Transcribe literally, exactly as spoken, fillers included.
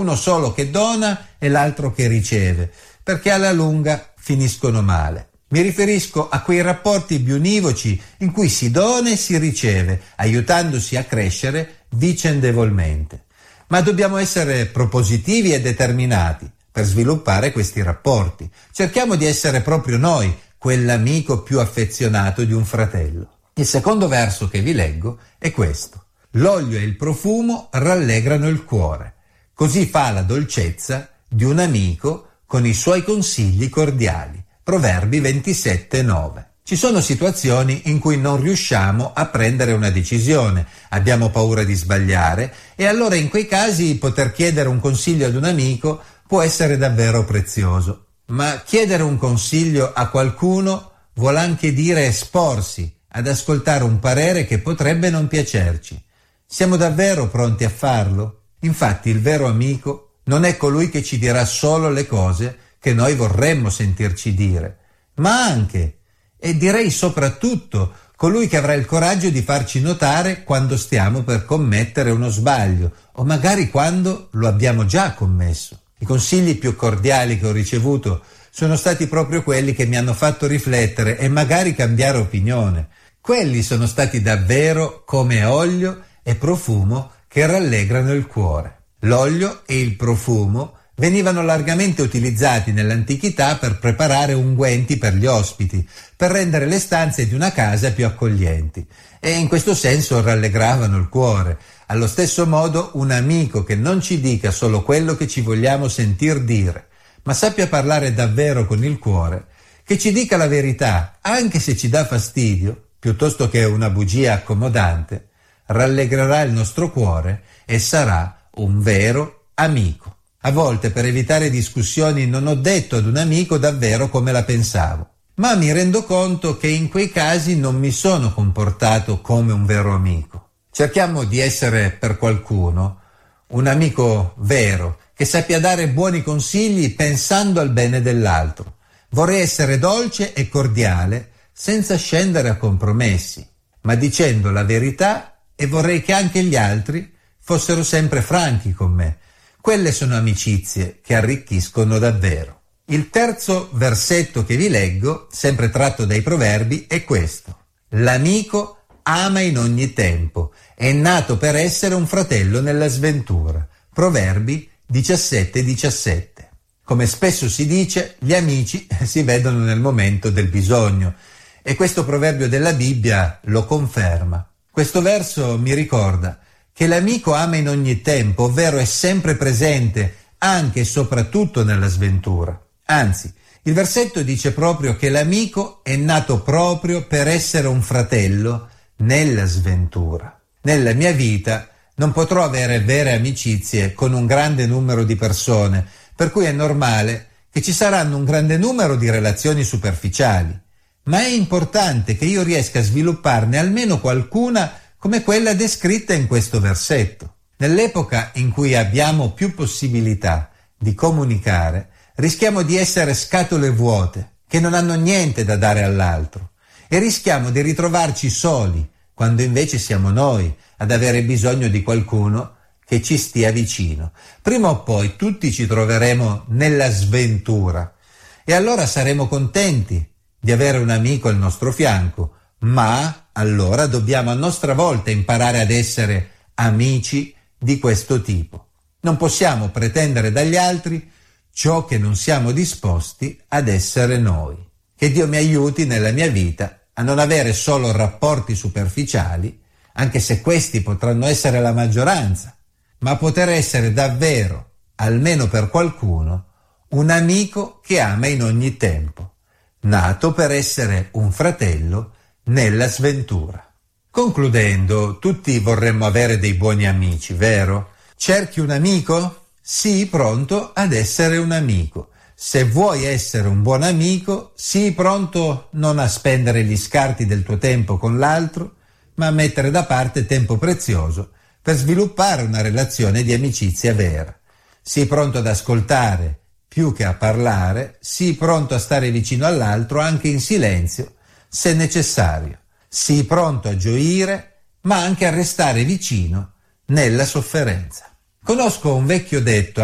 uno solo che dona e l'altro che riceve, perché alla lunga finiscono male. Mi riferisco a quei rapporti biunivoci in cui si dona e si riceve, aiutandosi a crescere vicendevolmente. Ma dobbiamo essere propositivi e determinati per sviluppare questi rapporti. Cerchiamo di essere proprio noi quell'amico più affezionato di un fratello. Il secondo verso che vi leggo è questo. L'olio e il profumo rallegrano il cuore. Così fa la dolcezza di un amico con i suoi consigli cordiali. Proverbi ventisette nove. Ci sono situazioni in cui non riusciamo a prendere una decisione, abbiamo paura di sbagliare e allora in quei casi poter chiedere un consiglio ad un amico può essere davvero prezioso. Ma chiedere un consiglio a qualcuno vuol anche dire esporsi ad ascoltare un parere che potrebbe non piacerci. Siamo davvero pronti a farlo? Infatti il vero amico non è colui che ci dirà solo le cose che noi vorremmo sentirci dire, ma anche, e direi soprattutto, colui che avrà il coraggio di farci notare quando stiamo per commettere uno sbaglio, o magari quando lo abbiamo già commesso. I consigli più cordiali che ho ricevuto sono stati proprio quelli che mi hanno fatto riflettere e magari cambiare opinione. Quelli sono stati davvero come olio e profumo che rallegrano il cuore. L'olio e il profumo venivano largamente utilizzati nell'antichità per preparare unguenti per gli ospiti, per rendere le stanze di una casa più accoglienti, e in questo senso rallegravano il cuore. Allo stesso modo, un amico che non ci dica solo quello che ci vogliamo sentir dire, ma sappia parlare davvero con il cuore, che ci dica la verità, anche se ci dà fastidio, piuttosto che una bugia accomodante, rallegrerà il nostro cuore e sarà un vero amico. A volte, per evitare discussioni, non ho detto ad un amico davvero come la pensavo, ma mi rendo conto che in quei casi non mi sono comportato come un vero amico. Cerchiamo di essere per qualcuno un amico vero, che sappia dare buoni consigli pensando al bene dell'altro. Vorrei essere dolce e cordiale, senza scendere a compromessi, ma dicendo la verità, e vorrei che anche gli altri fossero sempre franchi con me. Quelle sono amicizie che arricchiscono davvero. Il terzo versetto che vi leggo, sempre tratto dai Proverbi, è questo. L'amico ama in ogni tempo, è nato per essere un fratello nella sventura. Proverbi diciassette diciassette. Come spesso si dice, gli amici si vedono nel momento del bisogno, e questo proverbio della Bibbia lo conferma. Questo verso mi ricorda che l'amico ama in ogni tempo, ovvero è sempre presente, anche e soprattutto nella sventura. Anzi, il versetto dice proprio che l'amico è nato proprio per essere un fratello nella sventura. Nella mia vita non potrò avere vere amicizie con un grande numero di persone, per cui è normale che ci saranno un grande numero di relazioni superficiali, ma è importante che io riesca a svilupparne almeno qualcuna come quella descritta in questo versetto. Nell'epoca in cui abbiamo più possibilità di comunicare, rischiamo di essere scatole vuote, che non hanno niente da dare all'altro, e rischiamo di ritrovarci soli, quando invece siamo noi ad avere bisogno di qualcuno che ci stia vicino. Prima o poi tutti ci troveremo nella sventura, e allora saremo contenti di avere un amico al nostro fianco, ma allora dobbiamo a nostra volta imparare ad essere amici di questo tipo. Non possiamo pretendere dagli altri ciò che non siamo disposti ad essere noi. Che Dio mi aiuti nella mia vita a non avere solo rapporti superficiali, anche se questi potranno essere la maggioranza, ma a poter essere davvero, almeno per qualcuno, un amico che ama in ogni tempo, nato per essere un fratello nella sventura. Concludendo, tutti vorremmo avere dei buoni amici, vero? Cerchi un amico? Sii pronto ad essere un amico. Se vuoi essere un buon amico, sii pronto non a spendere gli scarti del tuo tempo con l'altro, ma a mettere da parte tempo prezioso per sviluppare una relazione di amicizia vera. Sii pronto ad ascoltare più che a parlare, sii pronto a stare vicino all'altro anche in silenzio, se necessario. Sii pronto a gioire, ma anche a restare vicino nella sofferenza. Conosco un vecchio detto